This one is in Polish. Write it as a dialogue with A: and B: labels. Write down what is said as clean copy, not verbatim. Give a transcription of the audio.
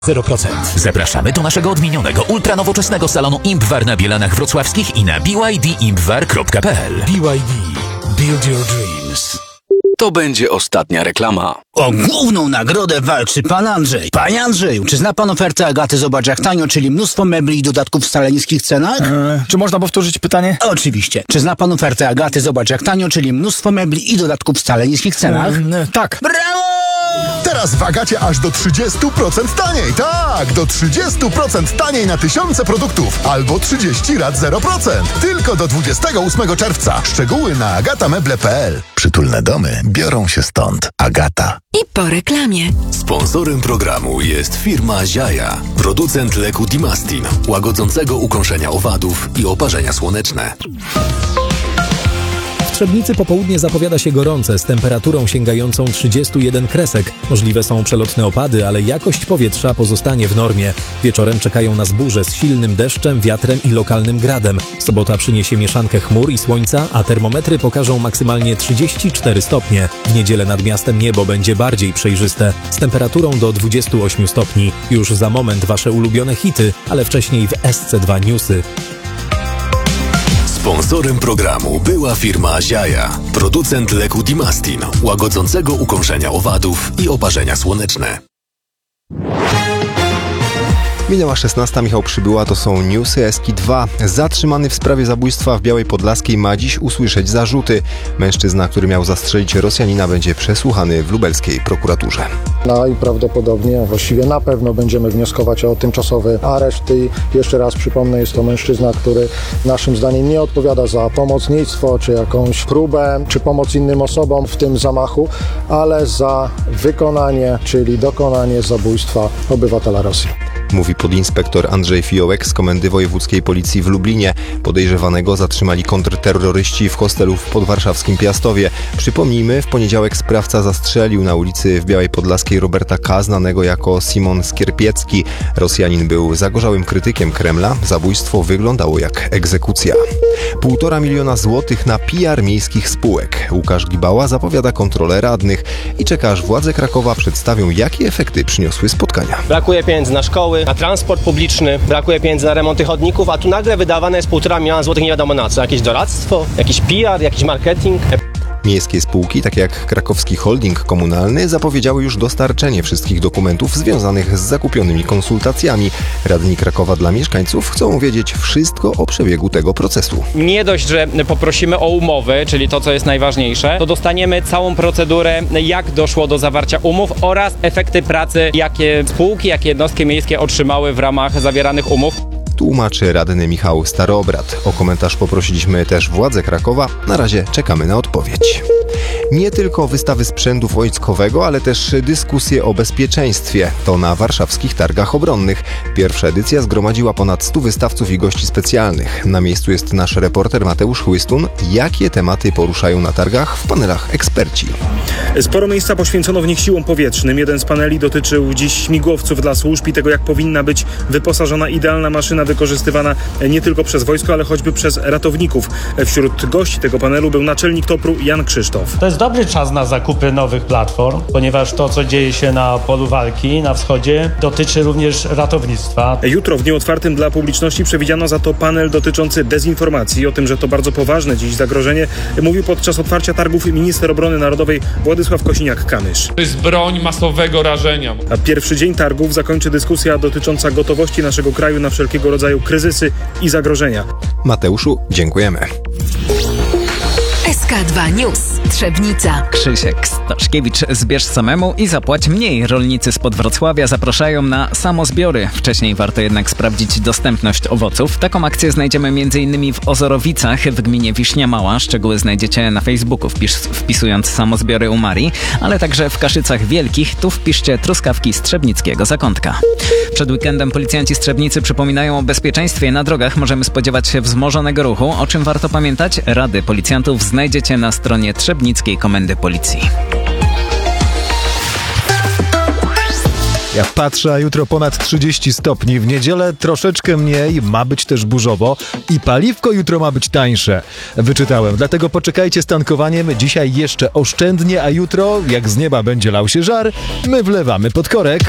A: 0%. Zapraszamy do naszego odmienionego, ultranowoczesnego salonu Impwar na Bielanach Wrocławskich i na bydimpwar.pl. BYD. Build your dreams.
B: To będzie ostatnia reklama.
C: O główną nagrodę walczy pan Andrzej. Panie Andrzeju, czy zna pan ofertę Agaty Zobacz jak tanio, czyli mnóstwo mebli i dodatków w wcale niskich cenach?
D: Czy można powtórzyć pytanie?
C: Oczywiście. Czy zna pan ofertę Agaty Zobacz jak tanio, czyli mnóstwo mebli i dodatków w wcale niskich cenach?
D: Tak.
C: Brawo!
E: Teraz w Agacie aż do 30% taniej. Tak, do 30% taniej na tysiące produktów. Albo 30 rat 0%. Tylko do 28 czerwca. Szczegóły na agatameble.pl.
F: Przytulne domy biorą się stąd. Agata.
G: I po reklamie.
B: Sponsorem programu jest firma Ziaja, producent leku Dimastin, łagodzącego ukąszenia owadów i oparzenia słoneczne.
H: W Trzebnicy popołudnie zapowiada się gorące z temperaturą sięgającą 31 kresek. Możliwe są przelotne opady, ale jakość powietrza pozostanie w normie. Wieczorem czekają nas burze z silnym deszczem, wiatrem i lokalnym gradem. Sobota przyniesie mieszankę chmur i słońca, a termometry pokażą maksymalnie 34 stopnie. W niedzielę nad miastem niebo będzie bardziej przejrzyste, z temperaturą do 28 stopni. Już za moment wasze ulubione hity, ale wcześniej w SC2 Newsy.
B: Sponsorem programu była firma Ziaja, producent leku Dimastin, łagodzącego ukąszenia owadów i oparzenia słoneczne.
I: Minęła 16, Michał Przybyła, to są newsy. Eski 2. Zatrzymany w sprawie zabójstwa w Białej Podlaskiej ma dziś usłyszeć zarzuty. Mężczyzna, który miał zastrzelić Rosjanina, będzie przesłuchany w lubelskiej prokuraturze.
J: Najprawdopodobniej, właściwie na pewno będziemy wnioskować o tymczasowy areszt i jeszcze raz przypomnę, jest to mężczyzna, który naszym zdaniem nie odpowiada za pomocnictwo, czy jakąś próbę, czy pomoc innym osobom w tym zamachu, ale za wykonanie, czyli dokonanie zabójstwa obywatela Rosji.
I: Mówi podinspektor Andrzej Fiołek z Komendy Wojewódzkiej Policji w Lublinie. Podejrzewanego zatrzymali kontrterroryści w hostelu w podwarszawskim Piastowie. Przypomnijmy, w poniedziałek sprawca zastrzelił na ulicy w Białej Podlaskiej Roberta K., znanego jako Simon Skierpiecki. Rosjanin był zagorzałym krytykiem Kremla. Zabójstwo wyglądało jak egzekucja. 1,5 miliona złotych na PR miejskich spółek. Łukasz Gibała zapowiada kontrolę radnych i czeka, aż władze Krakowa przedstawią, jakie efekty przyniosły spotkania.
K: Brakuje pieniędzy na szkoły, na transport publiczny, brakuje pieniędzy na remonty chodników, a tu nagle wydawane jest 1,5 miliona złotych nie wiadomo na co. Jakieś doradztwo, jakiś PR, jakiś marketing.
I: Miejskie spółki, takie jak Krakowski Holding Komunalny, zapowiedziały już dostarczenie wszystkich dokumentów związanych z zakupionymi konsultacjami. Radni Krakowa dla mieszkańców chcą wiedzieć wszystko o przebiegu tego procesu.
L: Nie dość, że poprosimy o umowy, czyli to, co jest najważniejsze, to dostaniemy całą procedurę, jak doszło do zawarcia umów oraz efekty pracy, jakie spółki, jakie jednostki miejskie otrzymały w ramach zawieranych umów.
I: Tłumaczy radny Michał Staroobrat. O komentarz poprosiliśmy też władze Krakowa. Na razie czekamy na odpowiedź. Nie tylko wystawy sprzętu wojskowego, ale też dyskusje o bezpieczeństwie. To na warszawskich targach obronnych. Pierwsza edycja zgromadziła ponad 100 wystawców i gości specjalnych. Na miejscu jest nasz reporter Mateusz Chłystun. Jakie tematy poruszają na targach w panelach eksperci?
M: Sporo miejsca poświęcono w nich siłom powietrznym. Jeden z paneli dotyczył dziś śmigłowców dla służb i tego, jak powinna być wyposażona idealna maszyna wykorzystywana nie tylko przez wojsko, ale choćby przez ratowników. Wśród gości tego panelu był naczelnik TOPR-u Jan Krzysztof.
N: To jest dobry czas na zakupy nowych platform, ponieważ to, co dzieje się na polu walki na wschodzie, dotyczy również ratownictwa.
M: Jutro w dniu otwartym dla publiczności przewidziano za to panel dotyczący dezinformacji. O tym, że to bardzo poważne dziś zagrożenie, mówił podczas otwarcia targów minister obrony narodowej Władysław Kosiniak-Kamysz.
O: To jest broń masowego rażenia.
M: A pierwszy dzień targów zakończy dyskusja dotycząca gotowości naszego kraju na wszelkiego rodzaju kryzysy i zagrożenia.
I: Mateuszu, dziękujemy.
G: SK2 News. Trzebnica.
P: Krzysiek Staszkiewicz. Zbierz samemu i zapłać mniej. Rolnicy spod Wrocławia zapraszają na samozbiory. Wcześniej warto jednak sprawdzić dostępność owoców. Taką akcję znajdziemy m.in. w Ozorowicach w gminie Wiśnia Mała. Szczegóły znajdziecie na Facebooku wpisując samozbiory u Marii, ale także w Kaszycach Wielkich. Tu wpiszcie truskawki z Trzebnickiego Zakątka. Przed weekendem policjanci z Trzebnicy przypominają o bezpieczeństwie. Na drogach możemy spodziewać się wzmożonego ruchu. O czym warto pamiętać? Rady policjantów znajdziecie na stronie Trzebnickiej Komendy Policji.
Q: Jak patrzę, a jutro ponad 30 stopni, w niedzielę troszeczkę mniej, ma być też burzowo i paliwko jutro ma być tańsze. Wyczytałem, dlatego poczekajcie z tankowaniem, dzisiaj jeszcze oszczędnie, a jutro, jak z nieba będzie lał się żar, my wlewamy pod korek.